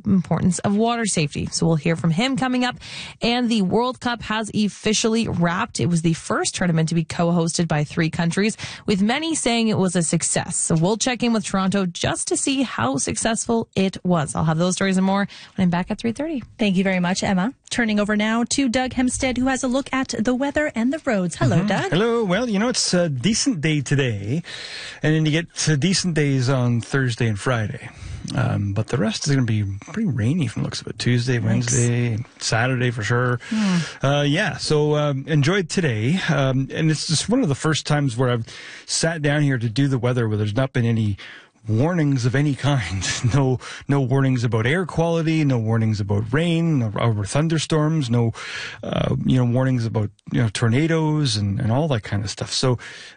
importance of water safety. So we'll hear from him coming up. And the World Cup has officially wrapped. It was the first tournament to be co-hosted by 3 countries, with many saying it was a success. So we'll check in with Toronto just to see how successful it was. I'll have those stories and more when I'm back at 3:30. Thank you very much, Emma. Turning over now to Doug Hempstead, who has a look at the weather and the roads. Hello, Doug. Hello. Well, it's a decent day today, and then you get decent days on Thursday and Friday. But the rest is going to be pretty rainy from the looks of it. Tuesday, Wednesday, Saturday for sure. So enjoyed today. And it's just one of the first times where I've sat down here to do the weather where there's not been any warnings of any kind. No warnings about air quality, no warnings about rain or thunderstorms, no warnings about tornadoes and all that kind of stuff. So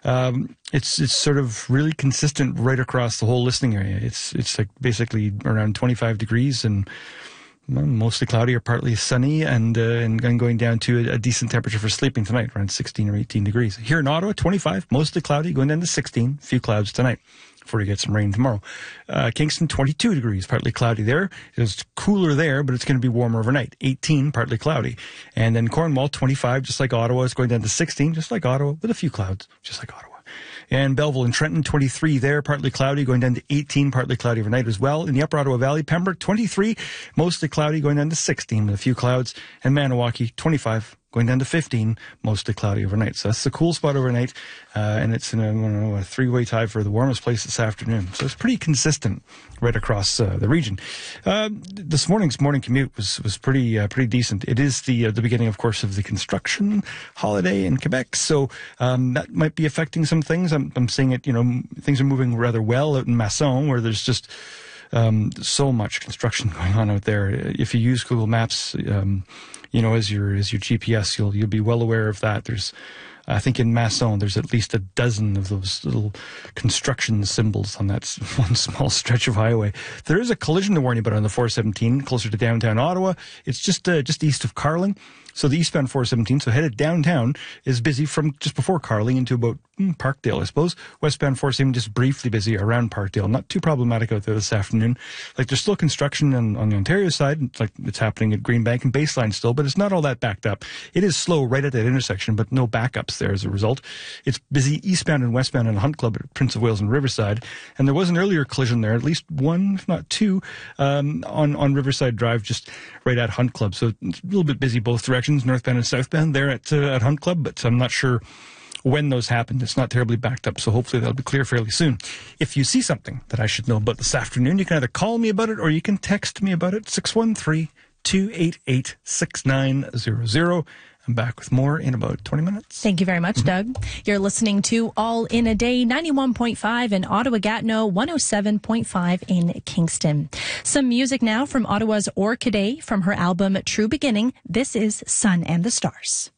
it's sort of really consistent right across the whole listening area. It's like basically around 25 degrees and mostly cloudy or partly sunny, and going down to a decent temperature for sleeping tonight, around 16 or 18 degrees. Here in Ottawa, 25, mostly cloudy, going down to 16, few clouds tonight before you get some rain tomorrow. Kingston, 22 degrees, partly cloudy there. It's cooler there, but it's going to be warmer overnight. 18, partly cloudy. And then Cornwall, 25, just like Ottawa. It's going down to 16, just like Ottawa, with a few clouds, just like Ottawa. And Belleville and Trenton, 23 there, partly cloudy, going down to 18, partly cloudy overnight as well. In the Upper Ottawa Valley, Pembroke, 23, mostly cloudy, going down to 16 with a few clouds. And Maniwaki, 25, going down to 15, mostly cloudy overnight. So that's the cool spot overnight. And it's in a 3-way tie for the warmest place this afternoon. So it's pretty consistent right across the region. This morning's morning commute was pretty decent. It is the beginning, of course, of the construction holiday in Quebec. So that might be affecting some things. I'm seeing it, things are moving rather well out in Masson, where there's just so much construction going on out there. If you use Google Maps, as your GPS, you'll be well aware of that. I think in Masson, there's at least a dozen of those little construction symbols on that one small stretch of highway. There is a collision to warn you about on the 417 closer to downtown Ottawa. It's just east of Carling. So the eastbound 417, so headed downtown, is busy from just before Carling into about Parkdale, I suppose. Westbound 417 just briefly busy around Parkdale. Not too problematic out there this afternoon. Like, there's still construction on the Ontario side, like it's happening at Greenbank and Baseline still, but it's not all that backed up. It is slow right at that intersection, but no backups there as a result. It's busy eastbound and westbound in Hunt Club at Prince of Wales and Riverside. And there was an earlier collision there, at least one, if not two, on Riverside Drive, just right at Hunt Club. So it's a little bit busy both directions, northbound and southbound there at Hunt Club, but I'm not sure when those happened. It's not terribly backed up, so hopefully that'll be clear fairly soon. If you see something that I should know about this afternoon, you can either call me about it or you can text me about it, 613-288-6900. I'm back with more in about 20 minutes. Thank you very much, Doug. You're listening to All in a Day, 91.5 in Ottawa-Gatineau, 107.5 in Kingston. Some music now from Ottawa's Orchidée from her album True Beginning. This is Sun and the Stars.